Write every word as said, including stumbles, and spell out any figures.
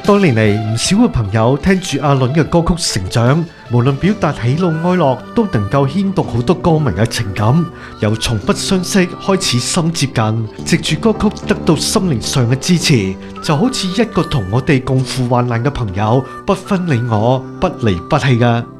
多年嚟，唔少嘅朋友聽住阿倫嘅歌曲成長，無論表達喜怒哀樂，都能夠牽動好多歌迷嘅情感，由從不相識開始心接近，藉住歌曲得到心靈上嘅支持，就好似一個同我哋共赴患難嘅朋友，不分你我，不離不棄嘅。